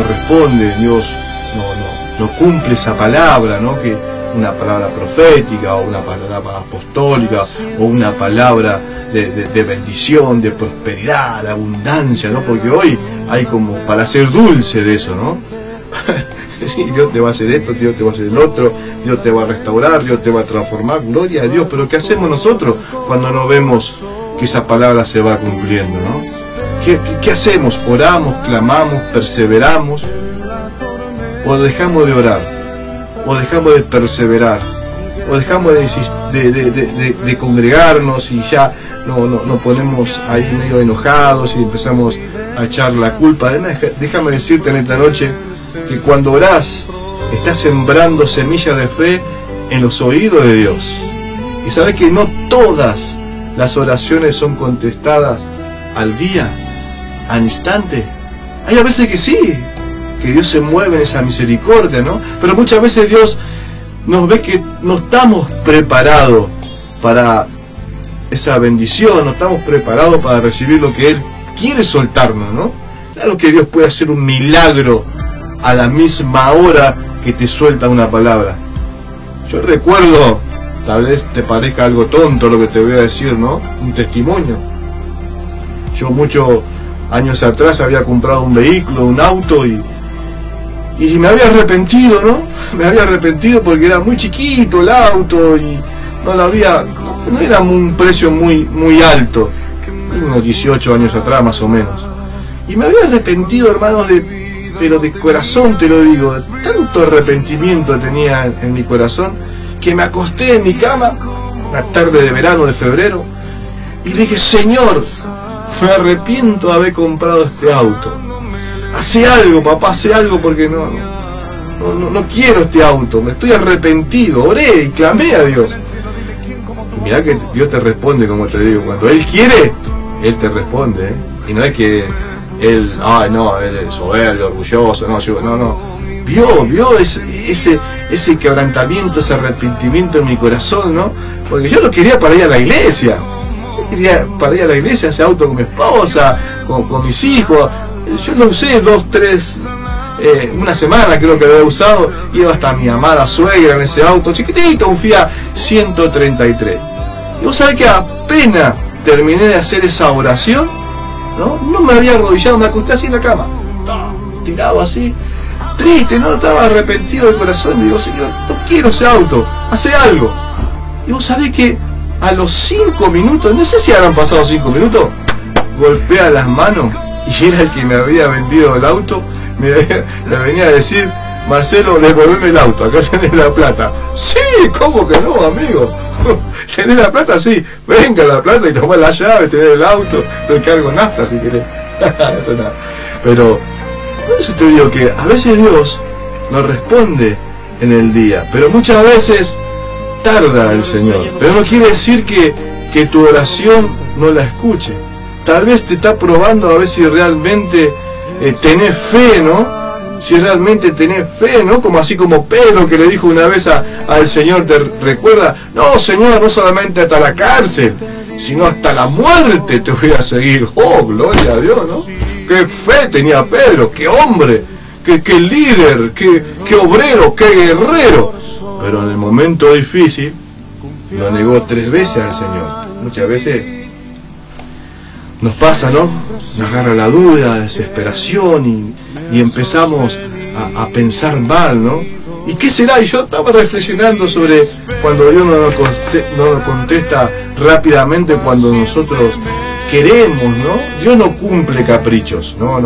responde, Dios no cumple esa palabra, ¿no? Que una palabra profética, o una palabra apostólica, o una palabra de bendición, de prosperidad, de abundancia, ¿no? Porque hoy hay como para ser dulce de eso, ¿no? Sí, Dios te va a hacer esto, Dios te va a hacer el otro, Dios te va a restaurar, Dios te va a transformar, gloria a Dios. Pero ¿qué hacemos nosotros cuando no vemos que esa palabra se va cumpliendo, ¿no? ¿Qué hacemos? ¿Oramos, clamamos, perseveramos? ¿O dejamos de orar? ¿O dejamos de perseverar? ¿O dejamos de congregarnos y ya nos ponemos ahí medio enojados y empezamos a echar la culpa? Déjame decirte en esta noche que cuando orás, estás sembrando semillas de fe en los oídos de Dios. Y sabes que no todas las oraciones son contestadas al día, al instante. Hay a veces que sí, que Dios se mueve en esa misericordia, ¿no? Pero muchas veces Dios nos ve que no estamos preparados para esa bendición, no estamos preparados para recibir lo que Él quiere soltarnos, ¿no? Claro que Dios puede hacer un milagro a la misma hora que te suelta una palabra. Yo recuerdo, tal vez te parezca algo tonto lo que te voy a decir, ¿no? Un testimonio. Yo muchos años atrás había comprado un vehículo, un auto, y me había arrepentido, ¿no? Me había arrepentido porque era muy chiquito el auto y no era un precio muy alto, unos 18 años atrás más o menos. Y me había arrepentido, hermanos, pero de corazón te lo digo, tanto arrepentimiento tenía en mi corazón, que me acosté en mi cama, una tarde de verano de febrero, y le dije: Señor, me arrepiento de haber comprado este auto. Hace algo, papá, hace algo, porque no quiero este auto, me estoy arrepentido. Oré y clamé a Dios. Y mirá que Dios te responde, como te digo, cuando Él quiere, Él te responde, ¿eh? Y no es que Él es soberbio, orgulloso, no. Vio ese quebrantamiento, ese arrepentimiento en mi corazón, ¿no? Porque yo lo quería para ir a la iglesia. Yo quería para ir a la iglesia, ese auto con mi esposa, con mis hijos. Yo lo usé 2, 3, una semana creo que lo había usado. Iba hasta mi amada suegra en ese auto, chiquitito, un Fiat 133. Y vos sabés que apenas terminé de hacer esa oración, no me había arrodillado, me acosté así en la cama, tirado así, triste, ¿no? Estaba arrepentido de corazón. Digo: Señor, no quiero ese auto, hace algo. Y vos sabés que a los 5 minutos, no sé si habrán pasado 5 minutos, golpea las manos, y era el que me había vendido el auto. Me venía a decir: Marcelo, devolveme el auto, acá tenés la plata. Sí, ¿cómo que no, amigo? ¿Tenés la plata? Sí, venga la plata y tomá la llave, tenés el auto, te cargo nafta si querés. Eso nada. Pero por eso te digo que a veces Dios nos responde en el día, pero muchas veces tarda el Señor. Pero no quiere decir que tu oración no la escuche. Tal vez te está probando a ver si realmente tenés fe, ¿no? Si realmente tenés fe, ¿no? Como así como Pedro, que le dijo una vez al Señor, ¿te recuerda? No, Señor, no solamente hasta la cárcel, sino hasta la muerte te voy a seguir. Oh, gloria a Dios, ¿no? Qué fe tenía Pedro, qué hombre, qué líder, qué obrero, qué guerrero. Pero en el momento difícil lo negó 3 veces al Señor. Muchas veces nos pasa, ¿no? Nos agarra la duda, la desesperación, y empezamos a pensar mal, ¿no? ¿Y qué será? Y yo estaba reflexionando sobre cuando Dios no nos contesta rápidamente cuando nosotros queremos, ¿no? Dios no cumple caprichos, no.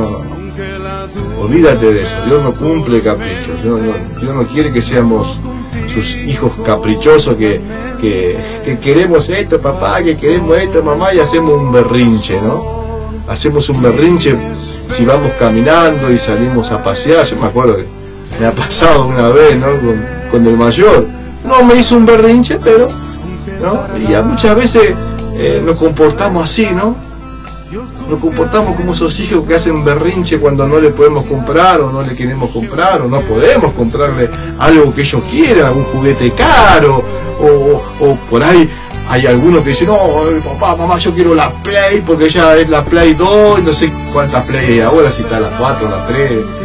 Olvídate de eso, Dios no cumple caprichos. Dios no quiere que seamos sus hijos caprichosos que queremos esto, papá, que queremos esto, mamá, y hacemos un berrinche, ¿no? Hacemos un berrinche si vamos caminando y salimos a pasear. Yo me acuerdo que me ha pasado una vez, ¿no? Con el mayor. No me hizo un berrinche, pero, ¿no? Y muchas veces nos comportamos así, ¿no? Nos comportamos como esos hijos que hacen berrinche cuando no le podemos comprar, o no le queremos comprar, o no podemos comprarle algo que ellos quieran, algún juguete caro, o por ahí hay algunos que dicen: no, papá, mamá, yo quiero la Play, porque ya es la Play 2, no sé cuántas Play hay ahora, si está la 4, la 3,